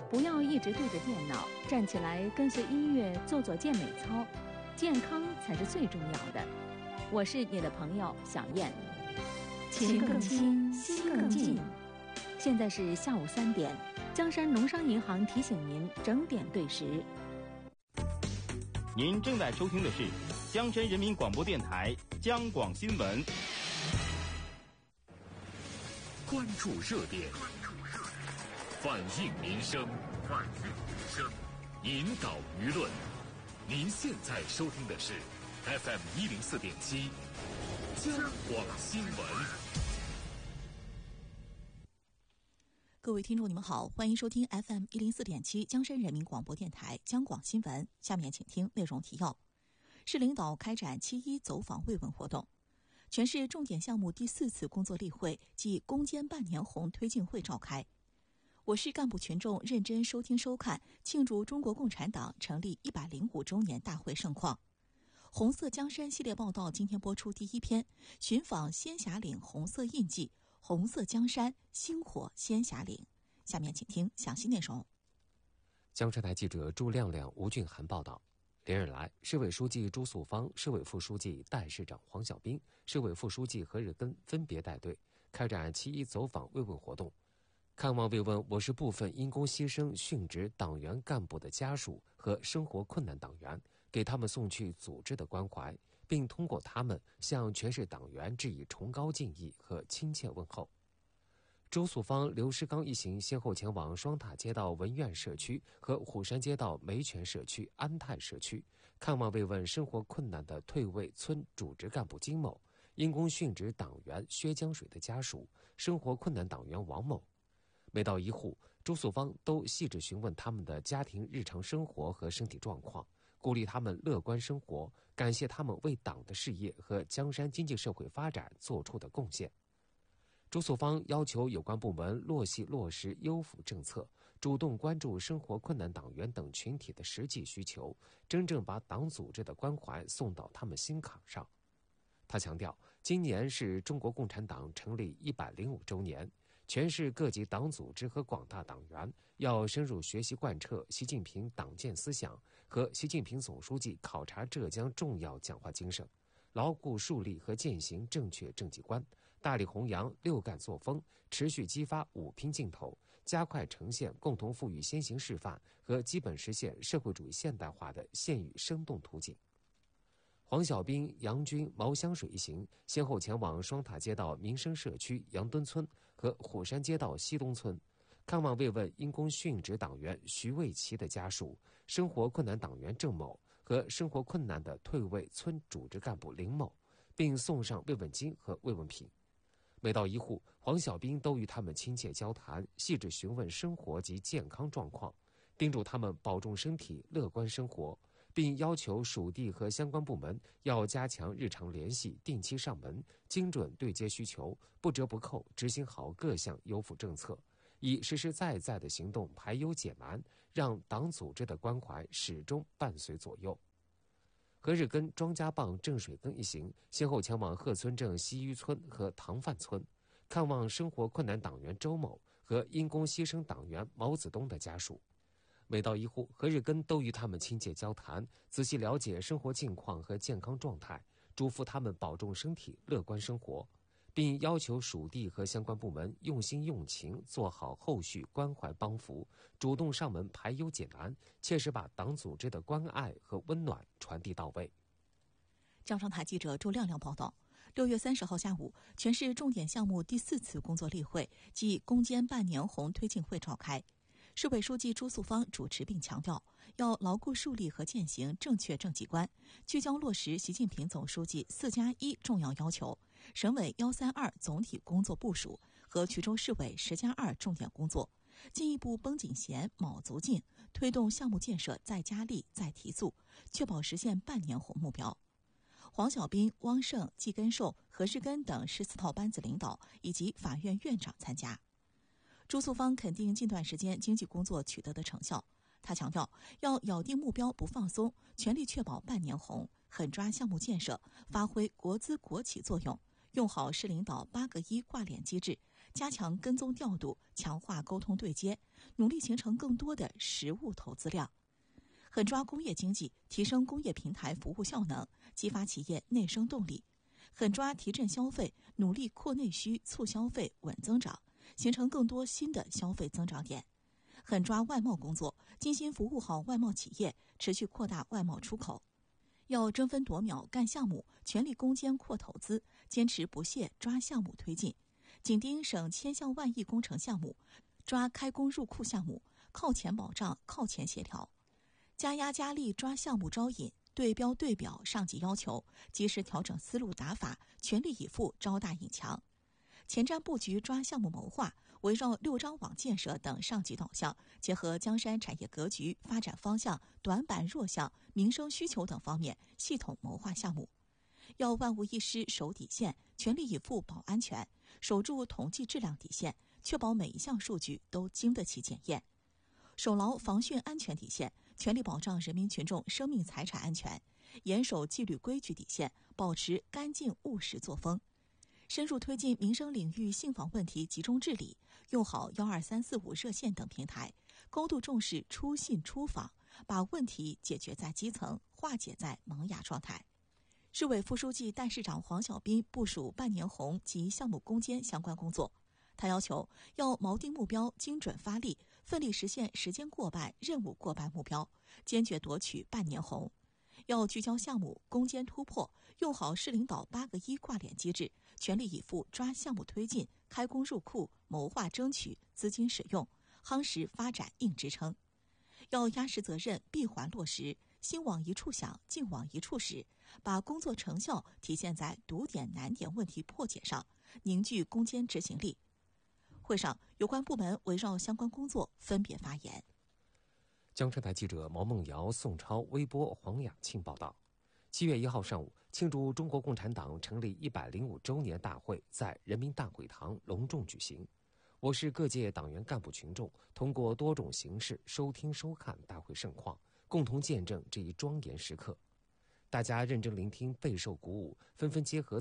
不要一直对着电脑，站起来跟随音乐做做健美操，健康才是最重要的。我是你的朋友小燕。情更亲，心更近。现在是下午3点，江山农商银行提醒您整点对时。 您正在收听的是江山人民广播电台江广新闻。 关注热点，反映民生，引导舆论。您现在收听的是 FM104.7 江广新闻。 各位听众你们好，欢迎收听 FM104.7 江山人民广播电台江广新闻。下面请听内容提要。市领导开展7.1走访慰问活动。全市重点项目第4次工作例会暨攻坚半年红推进会召开。我市干部群众认真收听收看庆祝中国共产党成立105周年大会盛况。红色江山系列报道今天播出第1篇，寻访仙霞岭红色印记，红色江山，星火仙霞岭。下面请听详细内容。 江山台记者朱亮亮、吴俊涵报道。连日来，市委书记朱素芳、市委副书记、代市长黄小兵、市委副书记何日根分别带队开展7.1走访慰问活动，看望慰问我市部分因公牺牲殉职党员干部的家属和生活困难党员，给他们送去组织的关怀，并通过他们向全市党员致以崇高敬意和亲切问候。周素芳、刘世刚一行先后前往双塔街道文苑社区和虎山街道梅泉社区、安泰社区，看望慰问生活困难的退位村主职干部金某、因公殉职党员薛江水的家属、生活困难党员王某。每到一户，周素芳都细致询问他们的家庭日常生活和身体状况，鼓励他们乐观生活，感谢他们为党的事业和江山经济社会发展做出的贡献。周素芳要求有关部门落细落实优抚政策，主动关注生活困难党员等群体的实际需求，真正把党组织的关怀送到他们心坎上。他强调，今年是中国共产党成立105周年，全市各级党组织和广大党员要深入学习贯彻习近平党建思想和习近平总书记考察浙江重要讲话精神，牢固树立和践行正确政绩观，大力弘扬6干作风，持续激发5拼劲头，加快呈现共同富裕先行示范和基本实现社会主义现代化的现语生动图景。黄小兵、杨军、毛香水一行先后前往双塔街道民生社区杨墩村和虎山街道西东村，看望慰问因公殉职党员徐卫奇的家属、生活困难党员郑某和生活困难的退位村主职干部林某，并送上慰问金和慰问品。每到一户，黄小兵都与他们亲切交谈，细致询问生活及健康状况，叮嘱他们保重身体，乐观生活，并要求属地和相关部门要加强日常联系，定期上门，精准对接需求，不折不扣执行好各项优抚政策，以实实在在的行动排忧解难，让党组织的关怀始终伴随左右。何日根、庄家浜、郑水根一行先后前往贺村镇西峪村和唐范村，看望生活困难党员周某和因公牺牲党员毛子东的家属。每到一户，何日根都与他们亲切交谈，仔细了解生活境况和健康状态，嘱咐他们保重身体，乐观生活，并要求属地和相关部门用心用情，做好后续关怀帮扶，主动上门排忧解难，切实把党组织的关爱和温暖传递到位。 江商台记者周亮亮报道。6月30号下午，全市重点项目第4次工作例会暨攻坚半年红推进会召开。市委书记朱素芳主持并强调，要牢固树立和践行正确政绩观，聚焦落实习近平总书记4+1重要要求、省委132总体工作部署和衢州市委10+2重点工作，进一步绷紧弦、卯足劲，推动项目建设再加力、再提速，确保实现半年红目标。黄小兵、汪胜、季根寿、何世根等14套班子领导以及法院院长参加。朱素芳肯定近段时间经济工作取得的成效，他强调要咬定目标不放松，全力确保半年红，狠抓项目建设，发挥国资国企作用，用好市领导8个1挂脸机制， 加强跟踪调度，强化沟通对接，努力形成更多的实物投资量。狠抓工业经济，提升工业平台服务效能，激发企业内生动力；狠抓提振消费，努力扩内需、促消费、稳增长，形成更多新的消费增长点。狠抓外贸工作，精心服务好外贸企业，持续扩大外贸出口。要争分夺秒干项目，全力攻坚扩投资，坚持不懈抓项目推进，紧盯省千项万亿工程项目，抓开工入库项目，靠前保障，靠前协调。加压加力抓项目招引，对标对表上级要求，及时调整思路打法，全力以赴招大引强。前瞻布局抓项目谋划，围绕6张网建设等上级导向，结合江山产业格局、发展方向、短板弱项、民生需求等方面，系统谋划项目。要万无一失守底线，全力以赴保安全，守住统计质量底线，确保每一项数据都经得起检验。守牢防汛安全底线，全力保障人民群众生命财产安全，严守纪律规矩底线，保持干净务实作风。深入推进民生领域信访问题集中治理，用好12345热线等平台，高度重视出信出访，把问题解决在基层，化解在萌芽状态。市委副书记、代市长黄小斌部署半年红及项目攻坚相关工作。他要求要锚定目标，精准发力，奋力实现时间过半、任务过半目标，坚决夺取半年红。要聚焦项目，攻坚突破，用好市领导8个1挂脸机制，全力以赴抓项目推进、开工入库、谋划争取、资金使用，夯实发展硬支撑。要压实责任，闭环落实，心往一处想，劲往一处使，把工作成效体现在堵点难点问题破解上，凝聚攻坚执行力。会上，有关部门围绕相关工作分别发言。 江浙台记者毛梦瑶、宋超，微播黄雅庆报道。7月1号上午，庆祝中国共产党成立105周年大会在人民大会堂隆重举行。我市各界党员干部群众通过多种形式收听收看大会盛况，共同见证这一庄严时刻。大家认真聆听，备受鼓舞，纷纷结合